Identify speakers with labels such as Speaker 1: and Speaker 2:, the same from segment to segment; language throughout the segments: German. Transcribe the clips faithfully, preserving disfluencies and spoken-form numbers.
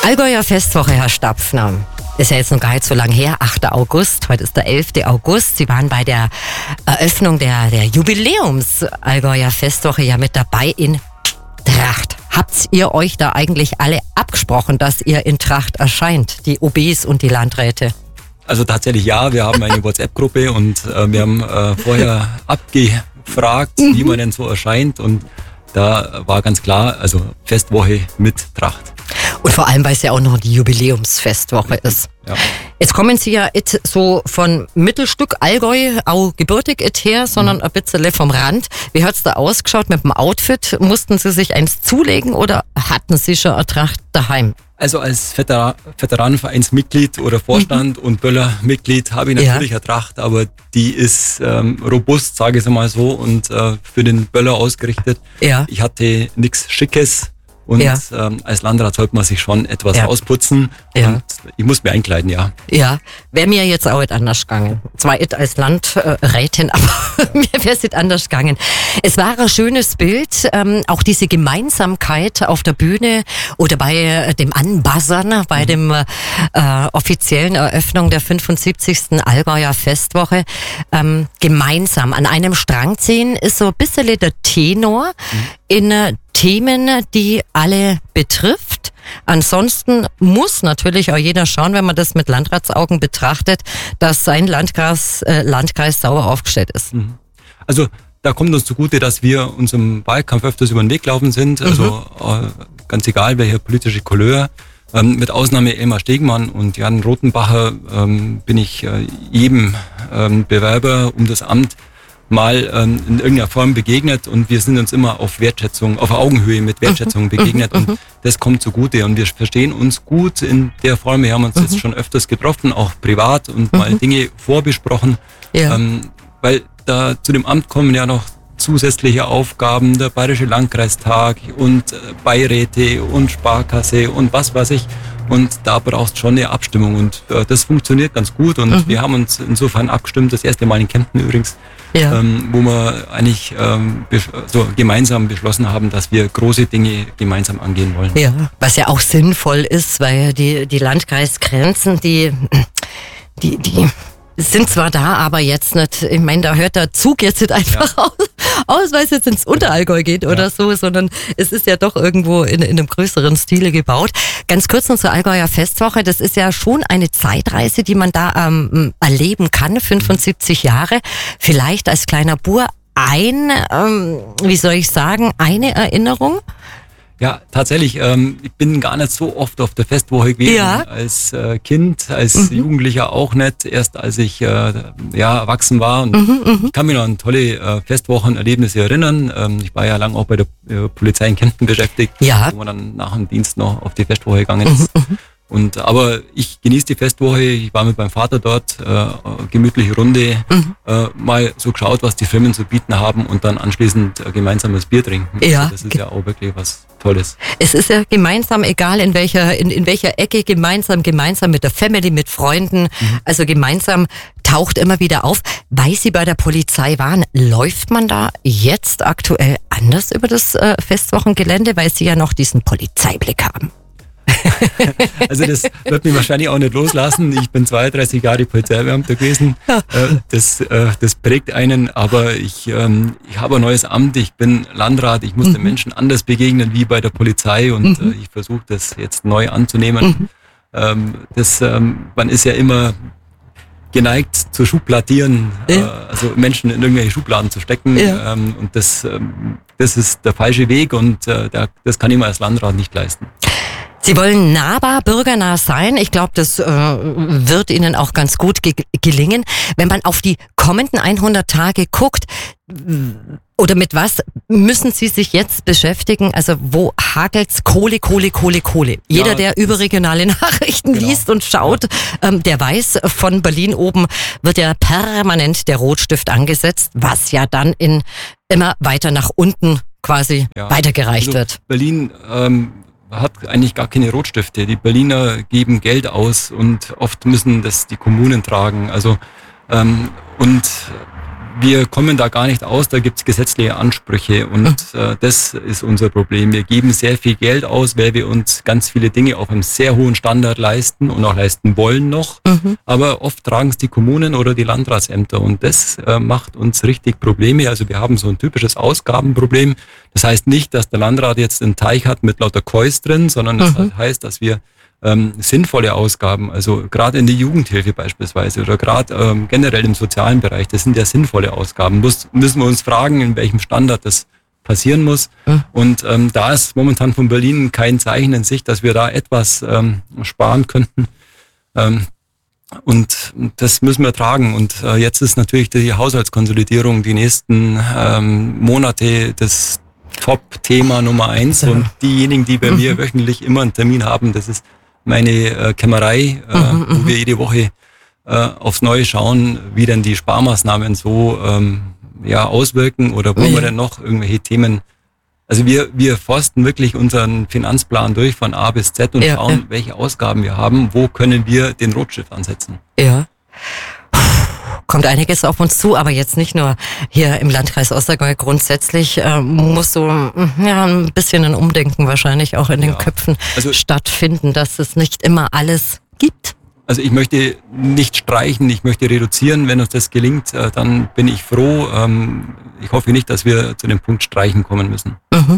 Speaker 1: Allgäuer Festwoche, Herr Stapfner. Ist ja jetzt noch gar nicht so lange her, achter August, heute ist der elfter August. Sie waren bei der Eröffnung der, der Jubiläums-Allgäuer Festwoche ja mit dabei in Tracht. Habt ihr euch da eigentlich alle abgesprochen, dass ihr in Tracht erscheint, die O Bs und die Landräte?
Speaker 2: Also tatsächlich ja, wir haben eine WhatsApp-Gruppe und äh, wir haben äh, vorher abgefragt, mhm. wie man denn so erscheint, und da war ganz klar, also Festwoche mit Tracht.
Speaker 1: Und vor allem, weil es ja auch noch die Jubiläumsfestwoche ist. Ja. Jetzt kommen Sie ja nicht so von Mittelstück Allgäu, auch gebürtig et her, sondern mhm. ein bisschen vom Rand. Wie hat's da ausgeschaut mit dem Outfit? Mussten Sie sich eins zulegen oder hatten Sie schon eine Tracht daheim?
Speaker 2: Also als Veteran- Veteranenvereinsmitglied oder Vorstand mhm. und Böller-Mitglied habe ich natürlich ja. eine Tracht, aber die ist ähm, robust, sage ich es mal so, und äh, für den Böller ausgerichtet. Ja. Ich hatte nichts Schickes. Und ja. ähm, als Landrat sollte man sich schon etwas ja. ausputzen. Ja. Und ich muss mir einkleiden, ja.
Speaker 1: Ja, wäre mir jetzt auch nicht anders gegangen. Zwar nicht als Landrätin, aber ja. mir wäre es nicht anders gegangen. Es war ein schönes Bild, ähm, auch diese Gemeinsamkeit auf der Bühne oder bei äh, dem Anbuzzern, bei mhm. dem äh, offiziellen Eröffnung der fünfundsiebzigsten Allgäuer Festwoche. Ähm, gemeinsam an einem Strang ziehen ist so ein bisschen der Tenor mhm. in äh, Themen, die alle betrifft. Ansonsten muss natürlich auch jeder schauen, wenn man das mit Landratsaugen betrachtet, dass sein Landkreis, äh, Landkreis sauber aufgestellt ist.
Speaker 2: Also da kommt uns zugute, dass wir uns im Wahlkampf öfters über den Weg gelaufen sind. Mhm. Also äh, ganz egal, welche politische Couleur. Ähm, mit Ausnahme Elmar Stegmann und Jan Rotenbacher ähm, bin ich äh, jedem ähm, Bewerber um das Amt mal ähm, in irgendeiner Form begegnet, und wir sind uns immer auf Wertschätzung, auf Augenhöhe mit Wertschätzung begegnet, und das kommt zugute, und wir verstehen uns gut in der Form. Wir haben uns jetzt schon öfters getroffen, auch privat, und mal Dinge vorbesprochen, ja. ähm, weil da zu dem Amt kommen ja noch zusätzliche Aufgaben, der Bayerische Landkreistag und äh, Beiräte und Sparkasse und was weiß ich. Und da brauchst schon eine Abstimmung, und äh, das funktioniert ganz gut, und mhm. wir haben uns insofern abgestimmt, das erste Mal in Kempten übrigens, ja. ähm, wo wir eigentlich ähm, so gemeinsam beschlossen haben, dass wir große Dinge gemeinsam angehen wollen.
Speaker 1: Ja, was ja auch sinnvoll ist, weil die, die Landkreisgrenzen, die, die, die sind zwar da, aber jetzt nicht, ich meine, da hört der Zug jetzt nicht einfach ja. aus, aus, weil es jetzt ins Unterallgäu geht oder ja. so, sondern es ist ja doch irgendwo in, in einem größeren Stile gebaut. Ganz kurz noch zur Allgäuer Festwoche, das ist ja schon eine Zeitreise, die man da ähm, erleben kann, fünfundsiebzig Jahre, vielleicht als kleiner Bur ein, ähm, wie soll ich sagen, eine Erinnerung?
Speaker 2: Ja, tatsächlich. Ähm, ich bin gar nicht so oft auf der Festwoche gewesen. Ja. Als äh, Kind, als mhm. Jugendlicher auch nicht. Erst als ich äh, ja erwachsen war. Und mhm, ich kann mich noch an tolle äh, Festwochenerlebnisse erinnern. Ähm, ich war ja lange auch bei der äh, Polizei in Kempten beschäftigt, ja. wo man dann nach dem Dienst noch auf die Festwoche gegangen ist. Mhm, und aber ich genieße die Festwoche. Ich war mit meinem Vater dort, äh, gemütliche Runde, mhm. äh, mal so geschaut, was die Firmen zu bieten haben, und dann anschließend äh, gemeinsames Bier trinken. Ja. Also das ist ja auch wirklich was Tolles.
Speaker 1: Es ist ja gemeinsam, egal in welcher, in, in welcher Ecke, gemeinsam, gemeinsam mit der Family, mit Freunden, mhm. also gemeinsam taucht immer wieder auf. Weil Sie bei der Polizei waren, läuft man da jetzt aktuell anders über das äh, Festwochengelände, weil Sie ja noch diesen Polizeiblick haben?
Speaker 2: Also das wird mich wahrscheinlich auch nicht loslassen. Ich bin zweiunddreißig Jahre Polizeibeamter gewesen. Das, das prägt einen, aber ich, ich habe ein neues Amt, ich bin Landrat, ich muss mhm. den Menschen anders begegnen wie bei der Polizei, und mhm. ich versuche das jetzt neu anzunehmen. Mhm. Das, man ist ja immer geneigt zu Schubladieren, ja. also Menschen in irgendwelche Schubladen zu stecken, ja. und das, das ist der falsche Weg, und das kann ich mir als Landrat nicht leisten.
Speaker 1: Sie wollen nahbar, bürgernah sein. Ich glaube, das äh, wird Ihnen auch ganz gut ge- gelingen. Wenn man auf die kommenden hundert Tage guckt, oder mit was müssen Sie sich jetzt beschäftigen? Also wo hagelt's? Kohle, Kohle, Kohle, Kohle. Jeder, ja, der überregionale Nachrichten genau. liest und schaut, ähm, der weiß, von Berlin oben wird ja permanent der Rotstift angesetzt, was ja dann in immer weiter nach unten quasi ja. weitergereicht also wird.
Speaker 2: Berlin ähm hat eigentlich gar keine Rotstifte. Die Berliner geben Geld aus, und oft müssen das die Kommunen tragen. Also ähm, und wir kommen da gar nicht aus, da gibt's gesetzliche Ansprüche und mhm. äh, das ist unser Problem. Wir geben sehr viel Geld aus, weil wir uns ganz viele Dinge auf einem sehr hohen Standard leisten und auch leisten wollen noch, mhm. aber oft tragen es die Kommunen oder die Landratsämter und das äh, macht uns richtig Probleme. Also wir haben so ein typisches Ausgabenproblem. Das heißt nicht, dass der Landrat jetzt einen Teich hat mit lauter Kois drin, sondern das mhm. heißt, dass wir Ähm, sinnvolle Ausgaben, also gerade in die Jugendhilfe beispielsweise oder gerade ähm, generell im sozialen Bereich, das sind ja sinnvolle Ausgaben. Muss, müssen wir uns fragen, in welchem Standard das passieren muss. Mhm. Und ähm, da ist momentan von Berlin kein Zeichen in Sicht, dass wir da etwas ähm, sparen könnten. Ähm, und das müssen wir tragen. Und äh, jetzt ist natürlich die Haushaltskonsolidierung die nächsten ähm, Monate das Top-Thema Nummer eins. Ja. Und diejenigen, die bei mhm. mir wöchentlich immer einen Termin haben, das ist meine äh, Kämmerei, äh, mhm, wo wir jede Woche äh, aufs Neue schauen, wie denn die Sparmaßnahmen so ähm, ja auswirken oder wo ja. wir denn noch irgendwelche Themen. Also wir wir forsten wirklich unseren Finanzplan durch von A bis Z und ja, schauen, ja. welche Ausgaben wir haben, wo können wir den Rotstift ansetzen.
Speaker 1: Ja. Kommt einiges auf uns zu, aber jetzt nicht nur hier im Landkreis Ostergäu. Grundsätzlich äh, muss so ja, ein bisschen ein Umdenken wahrscheinlich auch in den ja. Köpfen also, stattfinden, dass es nicht immer alles gibt.
Speaker 2: Also ich möchte nicht streichen, ich möchte reduzieren. Wenn uns das gelingt, äh, dann bin ich froh. Ähm, ich hoffe nicht, dass wir zu dem Punkt Streichen kommen müssen.
Speaker 1: Mhm.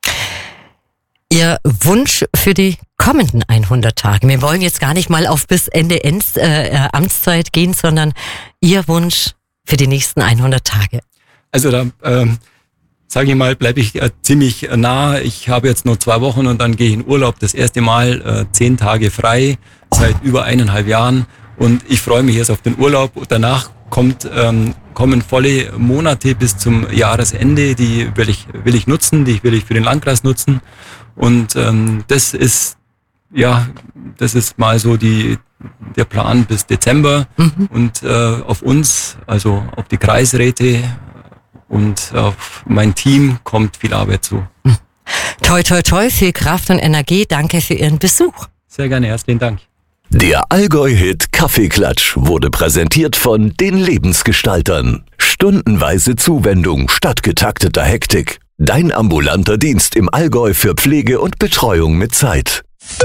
Speaker 1: Ihr Wunsch für die kommenden hundert Tage. Wir wollen jetzt gar nicht mal auf bis Ende Ends, äh, Amtszeit gehen, sondern Ihr Wunsch für die nächsten hundert Tage.
Speaker 2: Also da ähm, sage ich mal, bleibe ich äh, ziemlich nah. Ich habe jetzt nur zwei Wochen und dann gehe ich in Urlaub. Das erste Mal äh, zehn Tage frei seit oh. über eineinhalb Jahren und ich freue mich jetzt auf den Urlaub. Danach kommt ähm, kommen volle Monate bis zum Jahresende. Die will ich will ich nutzen, die will ich für den Landkreis nutzen. Und ähm, das ist ja, das ist mal so die der Plan bis Dezember mhm. und äh, auf uns, also auf die Kreisräte und auf mein Team kommt viel Arbeit zu. Mhm.
Speaker 1: Toi, toi, toi, viel Kraft und Energie. Danke für Ihren Besuch.
Speaker 2: Sehr gerne, herzlichen Dank.
Speaker 3: Der Allgäu-Hit Kaffeeklatsch wurde präsentiert von den Lebensgestaltern. Stundenweise Zuwendung statt getakteter Hektik. Dein ambulanter Dienst im Allgäu für Pflege und Betreuung mit Zeit.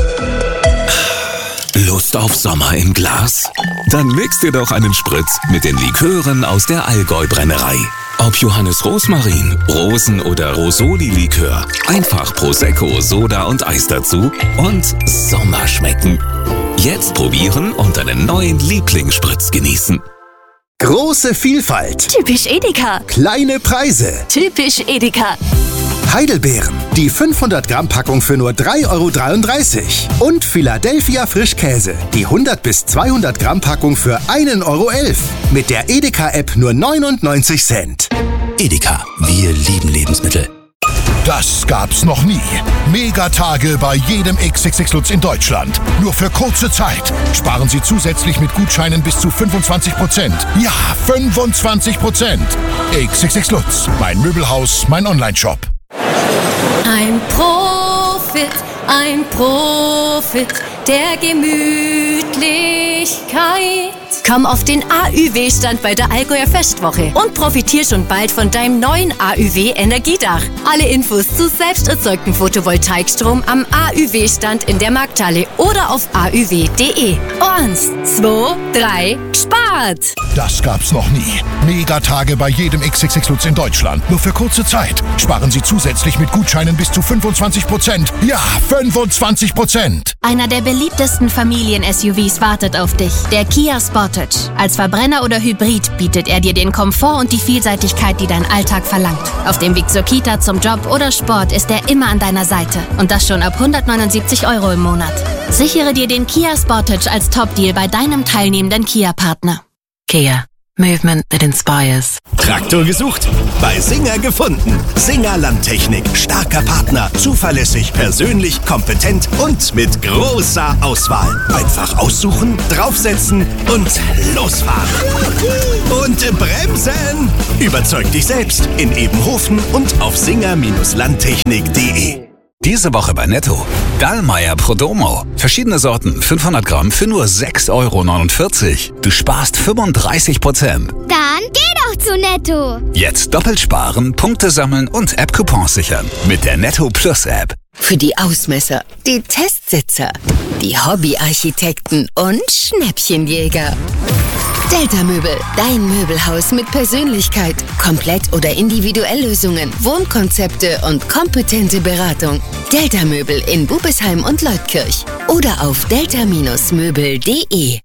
Speaker 4: Lust auf Sommer im Glas? Dann mix dir doch einen Spritz mit den Likören aus der Allgäu-Brennerei. Ob Johannes Rosmarin, Rosen- oder Rosoli-Likör, einfach Prosecco, Soda und Eis dazu und Sommer schmecken. Jetzt probieren und deinen neuen Lieblingsspritz genießen.
Speaker 5: Große Vielfalt.
Speaker 6: Typisch Edeka.
Speaker 5: Kleine Preise.
Speaker 6: Typisch Edeka.
Speaker 5: Heidelbeeren, die fünfhundert Gramm Packung für nur drei Euro dreiunddreißig. Und Philadelphia Frischkäse, die hundert bis zweihundert Gramm Packung für ein Euro elf. Mit der Edeka-App nur neunundneunzig Cent.
Speaker 4: Edeka, wir lieben Lebensmittel.
Speaker 7: Das gab's noch nie. Megatage bei jedem X X X Lutz in Deutschland. Nur für kurze Zeit. Sparen Sie zusätzlich mit Gutscheinen bis zu fünfundzwanzig Prozent. Ja, fünfundzwanzig Prozent. X X X Lutz, mein Möbelhaus, mein Onlineshop.
Speaker 6: Ein Profit, ein Profit der Gemütlichkeit. Komm auf den A Ü W-Stand bei der Allgäuer Festwoche und profitier schon bald von deinem neuen A Ü W-Energiedach. Alle Infos zu selbst erzeugtem Photovoltaikstrom am A Ü W-Stand in der Markthalle oder auf a ü w punkt de. Eins, zwei, drei, spart!
Speaker 7: Das gab's noch nie. Megatage bei jedem X X X Lutz in Deutschland. Nur für kurze Zeit. Sparen Sie zusätzlich mit Gutscheinen bis zu fünfundzwanzig Prozent. Ja, fünfundzwanzig Prozent.
Speaker 6: Einer der beliebtesten Familien-S U Vs wartet auf dich. Der Kia Sportage. Als Verbrenner oder Hybrid bietet er dir den Komfort und die Vielseitigkeit, die dein Alltag verlangt. Auf dem Weg zur Kita, zum Job oder Sport ist er immer an deiner Seite. Und das schon ab hundertneunundsiebzig Euro im Monat. Sichere dir den Kia Sportage als Top-Deal bei deinem teilnehmenden Kia-Partner.
Speaker 8: Kia. Movement that inspires.
Speaker 5: Traktor gesucht? Bei Singer gefunden. Singer Landtechnik. Starker Partner. Zuverlässig, persönlich, kompetent und mit großer Auswahl. Einfach aussuchen, draufsetzen und losfahren. Und bremsen! Überzeug dich selbst in Ebenhofen und auf singer Landtechnik punkt de.
Speaker 4: Diese Woche bei Netto. Dallmayr Prodomo. Verschiedene Sorten, fünfhundert Gramm für nur sechs Euro neunundvierzig. Du sparst fünfunddreißig Prozent.
Speaker 9: Dann geh doch auch zu Netto.
Speaker 10: Jetzt doppelt sparen, Punkte sammeln und App-Coupons sichern. Mit der Netto Plus App.
Speaker 11: Für die Ausmesser, die Testsitzer, die Hobbyarchitekten und Schnäppchenjäger. Delta Möbel, dein Möbelhaus mit Persönlichkeit. Komplett- oder Individuell-Lösungen, Wohnkonzepte und kompetente Beratung. Delta Möbel in Bubesheim und Leutkirch. Oder auf delta Möbel punkt de.